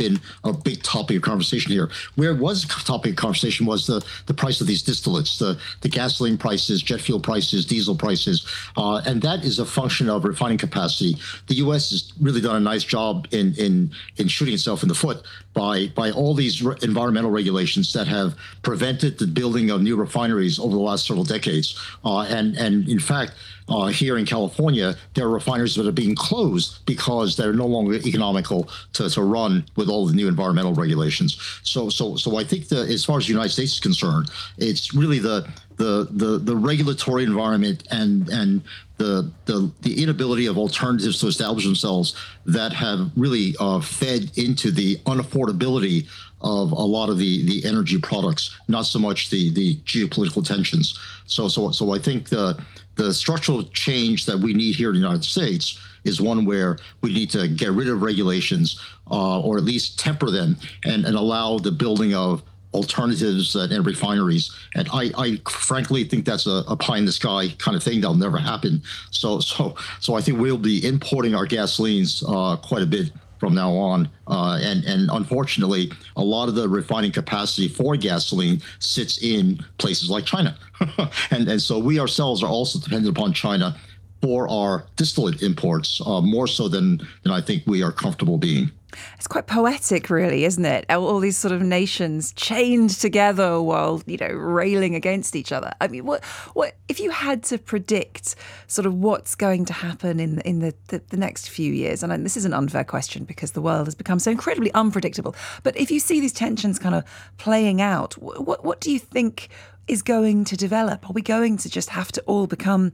been a big topic of conversation here. Where it was a topic of conversation was the price of these distillates, the gasoline prices, jet fuel prices, diesel prices, and that is a function of refining capacity. The U.S. has really done a nice job in shooting itself in the foot by all these environmental regulations that have prevented the building of new refineries over the last several decades. And in fact, here in California, there are refineries that are being closed because they're no longer economical to run with all the new environmental regulations. So I think that as far as the United States is concerned, it's really the regulatory environment and the inability of alternatives to establish themselves that have really fed into the unaffordability of a lot of the energy products, not so much the geopolitical tensions. So I think the structural change that we need here in the United States is one where we need to get rid of regulations or at least temper them and allow the building of alternatives and refineries. And I frankly think that's a pie in the sky kind of thing that'll never happen. So I think we'll be importing our gasolines quite a bit from now on. And unfortunately, a lot of the refining capacity for gasoline sits in places like China. and so we ourselves are also dependent upon China for our distillate imports, more so than I think we are comfortable being. It's quite poetic, really, isn't it? All these sort of nations chained together while, railing against each other. I mean, what if you had to predict sort of what's going to happen in the next few years? And this is an unfair question because the world has become so incredibly unpredictable. But if you see these tensions kind of playing out, what do you think is going to develop? Are we going to just have to all become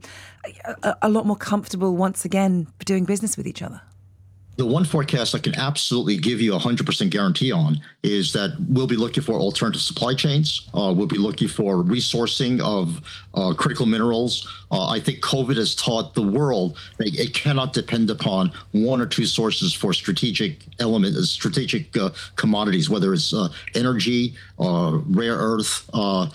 a lot more comfortable once again doing business with each other? The one forecast I can absolutely give you 100% guarantee on is that we'll be looking for alternative supply chains. We'll be looking for resourcing of critical minerals. I think COVID has taught the world that it cannot depend upon one or two sources for strategic commodities, whether it's energy, rare earth,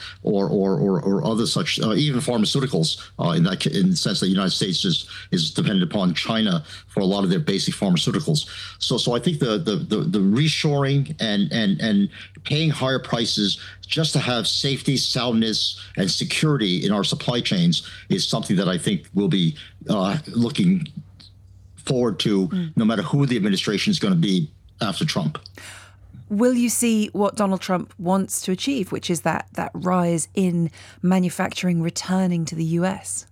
or other such, even pharmaceuticals. In the sense that the United States is dependent upon China for a lot of their basic pharmaceuticals. So I think the reshoring and paying higher prices just to have safety, soundness, and security in our supply chains is something that I think we'll be looking forward to, no matter who the administration is going to be after Trump. Will you see what Donald Trump wants to achieve, which is that rise in manufacturing returning to the US?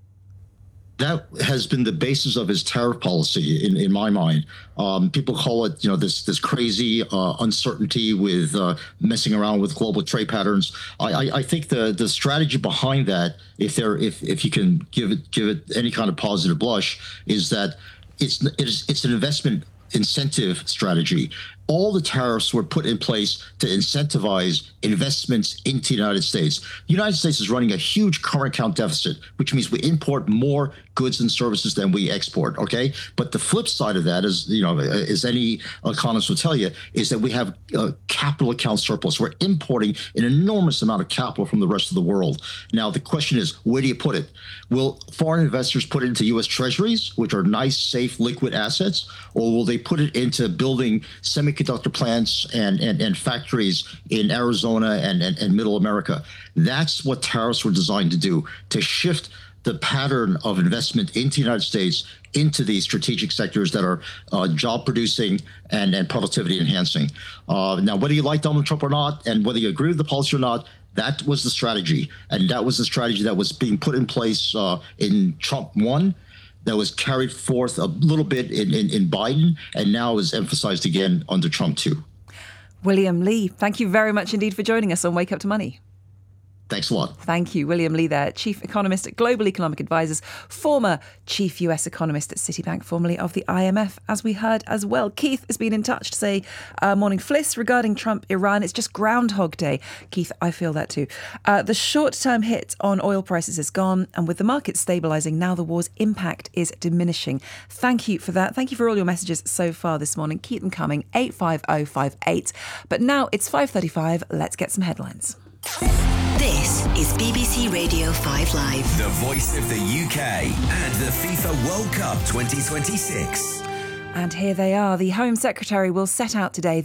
That has been the basis of his tariff policy, in my mind. People call it, this crazy uncertainty with messing around with global trade patterns. I think the strategy behind that, if you can give it any kind of positive blush, is that it's an investment incentive strategy. All the tariffs were put in place to incentivize investments into the United States. The United States is running a huge current account deficit, which means we import more goods and services than we export, okay? But the flip side of that is, as any economist will tell you, is that we have a capital account surplus. We're importing an enormous amount of capital from the rest of the world. Now, the question is, where do you put it? Will foreign investors put it into U.S. treasuries, which are nice, safe, liquid assets, or will they put it into building semiconductor plants and factories in Arizona and Middle America? That's what tariffs were designed to do, to shift the pattern of investment into the United States into these strategic sectors that are job producing and productivity enhancing. Now, whether you like Donald Trump or not, and whether you agree with the policy or not, that was the strategy. And that was the strategy that was being put in place in Trump 1, that was carried forth a little bit in Biden, and now is emphasized again under Trump 2. William Lee, thank you very much indeed for joining us on Wake Up to Money. Thanks a lot. Thank you. William Lee there, Chief Economist at Global Economic Advisors, former Chief US Economist at Citibank, formerly of the IMF, as we heard as well. Keith has been in touch to say, morning Fliss, regarding Trump, Iran, it's just Groundhog Day. Keith, I feel that too. The short-term hit on oil prices is gone, and with the market stabilising, now the war's impact is diminishing. Thank you for that. Thank you for all your messages so far this morning. Keep them coming, 85058. But now it's 5:35. Let's get some headlines. This is BBC Radio 5 Live. The voice of the UK and the FIFA World Cup 2026. And here they are. The Home Secretary will set out today